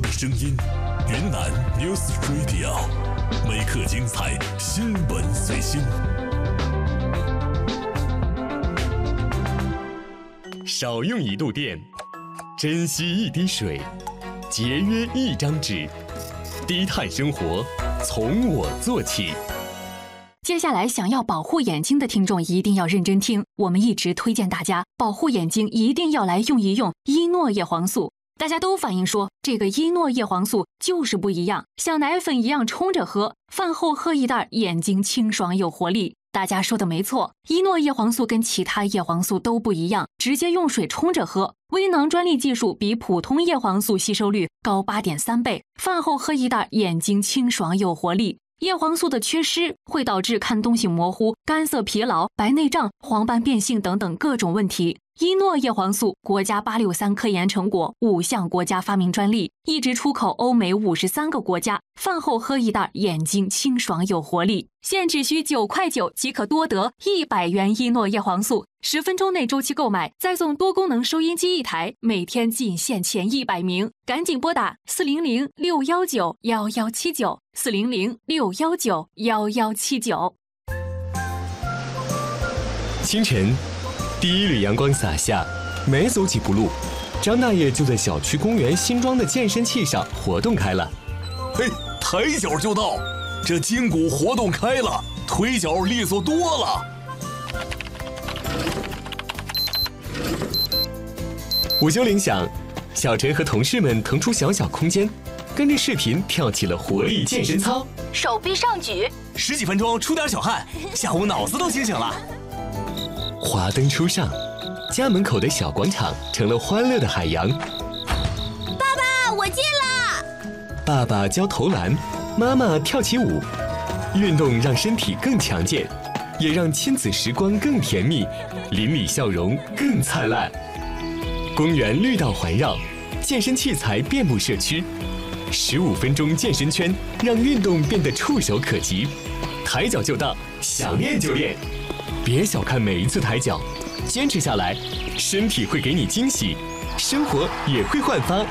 声音，云南 News Radio， 每刻精彩，新闻随心。 少用一度电，珍惜一滴水，节约一张纸，低碳生活从我做起。 接下来想要保护眼睛的听众一定要认真听，我们一直推荐大家保护眼睛一定要来用一用伊诺叶黄素。大家都反映说这个伊诺叶黄素就是不一样，像奶粉一样冲着喝，饭后喝一袋，眼睛清爽有活力。大家说的没错，伊诺叶黄素跟其他叶黄素都不一样，直接用水冲着喝。微囊专利技术比普通叶黄素吸收率高 8.3 倍，饭后喝一袋，眼睛清爽有活力。叶黄素的缺失会导致看东西模糊、干涩疲劳、白内障、黄斑变性等等各种问题。伊诺叶黄素国家863科研成果，5项国家发明专利，一直出口欧美53个国家。饭后喝一袋，眼睛清爽有活力。现只需9.9块即可多得100元伊诺叶黄素，10分钟内周期购买，再送多功能收音机1台，每天仅限前100名，赶紧拨打400-619-1179，400-619-1179。 清晨，第一缕阳光洒下，没走几步路，张大爷就在小区公园新装的健身器上活动开了。 嘿，抬脚就到，这筋骨活动开了，腿脚利索多了。 午休铃响，小陈和同事们腾出小小空间，跟着视频跳起了活力健身操， 手臂上举 ，10几分钟出点小汗，下午脑子都清醒了。 华灯初上，家门口的小广场成了欢乐的海洋。 爸爸，我进了。 爸爸教投篮，妈妈跳起舞。运动让身体更强健，也让亲子时光更甜蜜，邻里笑容更灿烂。公园绿道环绕，健身器材遍布社区。15分钟健身圈，让运动变得触手可及。抬脚就到，想练就练。别小看每一次抬脚，坚持下来，身体会给你惊喜，生活也会焕发